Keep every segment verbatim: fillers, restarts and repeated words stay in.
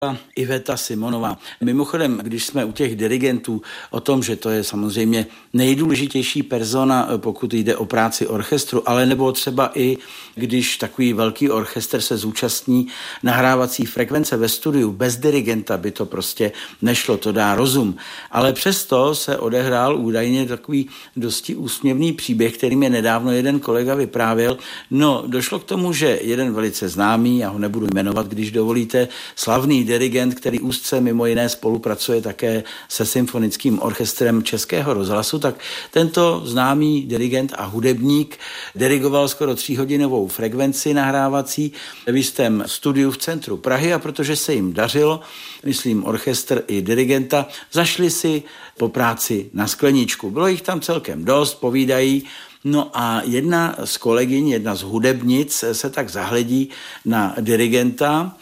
Iveta Simonová. Mimochodem, když jsme u těch dirigentů o tom, že to je samozřejmě nejdůležitější persona, pokud jde o práci orchestru, ale nebo třeba i když takový velký orchestr se zúčastní nahrávací frekvence ve studiu, bez dirigenta by to prostě nešlo, to dá rozum. Ale přesto se odehrál údajně takový dosti úsměvný příběh, který mě nedávno jeden kolega vyprávěl. No, došlo k tomu, že jeden velice známý, já ho nebudu jmenovat, když dovolíte, slavný dirigent, který úzce mimo jiné spolupracuje také se symfonickým orchestrem Českého rozhlasu, tak tento známý dirigent a hudebník dirigoval skoro tříhodinovou frekvenci nahrávací v jistém studiu v centru Prahy a protože se jim dařilo, myslím orchestr i dirigenta, zašli si po práci na skleničku. Bylo jich tam celkem dost, povídají. No a jedna z kolegyň, jedna z hudebnic se tak zahledí na dirigenta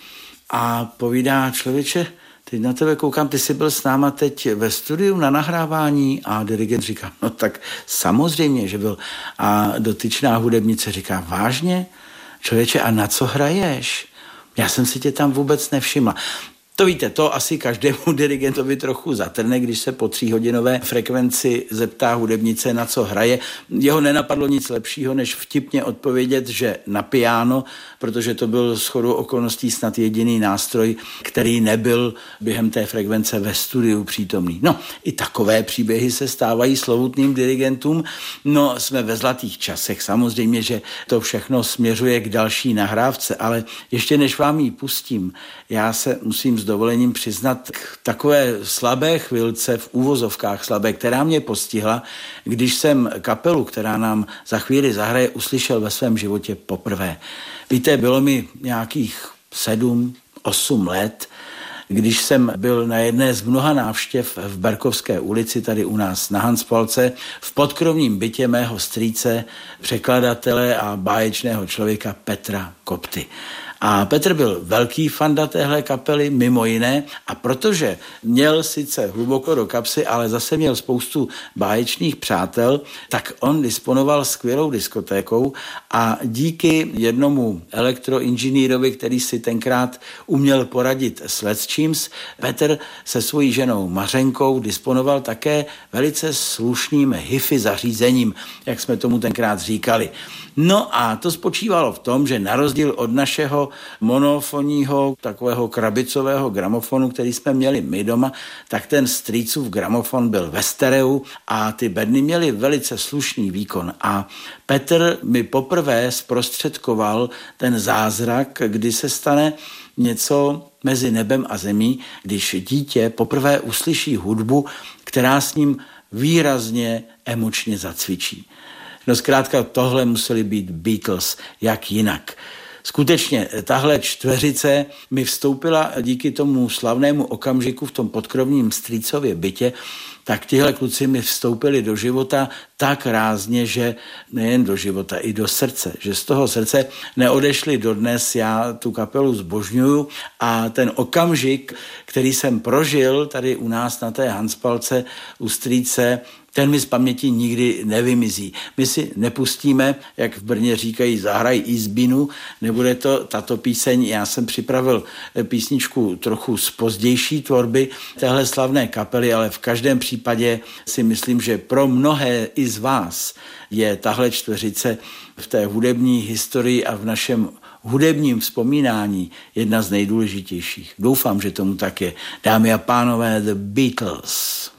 a povídá: člověče, teď na tebe koukám, ty jsi byl s náma teď ve studiu na nahrávání? A dirigent říká: no tak samozřejmě, že byl. A dotyčná hudebnice říká: vážně? Člověče, a na co hraješ? Já jsem si tě tam vůbec nevšimla. To víte, to asi každému dirigentovi trochu zatrne, když se po tříhodinové frekvenci zeptá hudebnice, na co hraje. Jeho nenapadlo nic lepšího, než vtipně odpovědět, že na piano, protože to byl shodou okolností snad jediný nástroj, který nebyl během té frekvence ve studiu přítomný. No, i takové příběhy se stávají slovutným dirigentům. No, jsme ve zlatých časech, samozřejmě, že to všechno směřuje k další nahrávce, ale ještě než vám ji pustím, já se musím s dovolením přiznat k takové slabé chvilce, v úvozovkách slabé, která mě postihla, když jsem kapelu, která nám za chvíli zahraje, uslyšel ve svém životě poprvé. Víte, bylo mi nějakých sedm, osm let, když jsem byl na jedné z mnoha návštěv v Berkovské ulici, tady u nás na Hanspalce, v podkrovním bytě mého strýce, překladatele a báječného člověka Petra Kopty. A Petr byl velký fanda téhle kapely, mimo jiné, a protože měl sice hluboko do kapsy, ale zase měl spoustu báječných přátel, tak on disponoval skvělou diskotékou a díky jednomu elektroinženýrovi, který si tenkrát uměl poradit s lecčíms, Petr se svojí ženou Mařenkou disponoval také velice slušným hi-fi zařízením, jak jsme tomu tenkrát říkali. No a to spočívalo v tom, že na rozdíl od našeho monofonního, takového krabicového gramofonu, který jsme měli my doma, tak ten strýcův gramofon byl ve stereu a ty bedny měly velice slušný výkon. A Petr mi poprvé zprostředkoval ten zázrak, kdy se stane něco mezi nebem a zemí, když dítě poprvé uslyší hudbu, která s ním výrazně emočně zacvičí. No zkrátka tohle museli být Beatles, jak jinak. Skutečně, tahle čtveřice mi vstoupila díky tomu slavnému okamžiku v tom podkrovním strýcově bytě, tak tihle kluci mi vstoupili do života tak rázně, že nejen do života, i do srdce, že z toho srdce neodešli dodnes. Já tu kapelu zbožňuju a ten okamžik, který jsem prožil tady u nás na té Hanspalce u strýce, ten mi z paměti nikdy nevymizí. My si nepustíme, jak v Brně říkají, zahraj izbinu, nebude to tato píseň. Já jsem připravil písničku trochu z pozdější tvorby téhle slavné kapely, ale v každém případě si myslím, že pro mnohé i z vás je tahle čtveřice v té hudební historii a v našem hudebním vzpomínání jedna z nejdůležitějších. Doufám, že tomu tak je. Dámy a pánové, The Beatles.